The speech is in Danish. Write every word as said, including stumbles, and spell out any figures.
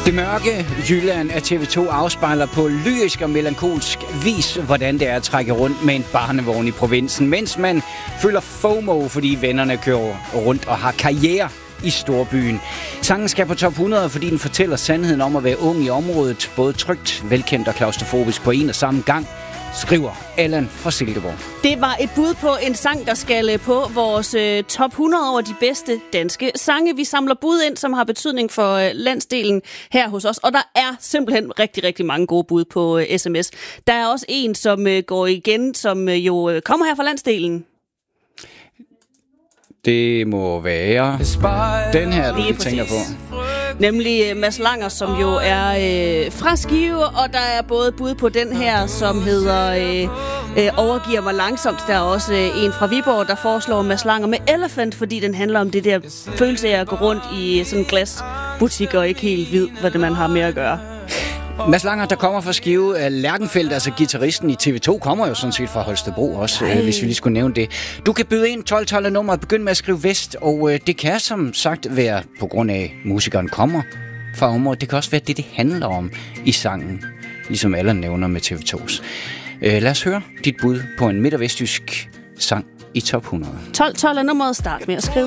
Det mørke Jylland af T V to afspejler på lyrisk og melankolsk vis, hvordan det er at trække rundt med en barnevogn i provinsen, mens man føler FOMO, fordi vennerne kører rundt og har karriere i storbyen. Sangen skal på top hundrede, fordi den fortæller sandheden om at være ung i området, både trygt, velkendt og klaustrofobisk på en og samme gang, skriver Allan fra Silkeborg. Det var et bud på en sang, der skal på vores øh, top hundrede over de bedste danske sange. Vi samler bud ind, som har betydning for øh, landsdelen her hos os, og der er simpelthen rigtig, rigtig mange gode bud på øh, sms. Der er også en, som øh, går igen, som øh, jo øh, kommer her fra landsdelen. Det må være den her, du lige tænker på. Nemlig Mads Langer, som jo er øh, fra Skive, og der er både bud på den her, som hedder øh, øh, Overgiver mig langsomt. Der er også øh, en fra Viborg, der foreslår Mads Langer med Elephant, fordi den handler om det der følelse af at gå rundt i sådan en glasbutik og ikke helt ved, hvad det man har med at gøre. Mads Langer, der kommer fra Skive af Lærkenfeldt, altså guitaristen i T V to, kommer jo sådan set fra Holstebro også, øh, hvis vi lige skulle nævne det. Du kan byde ind tolv tolv nummer og begynde med at skrive vest, og øh, det kan som sagt være på grund af, musikeren kommer fra området. Det kan også være det, det handler om i sangen, ligesom alle nævner med T V tos. Øh, lad os høre dit bud på en midt- og vestjysk sang i top hundrede. tolv tolv er nummeret, start med at skrive.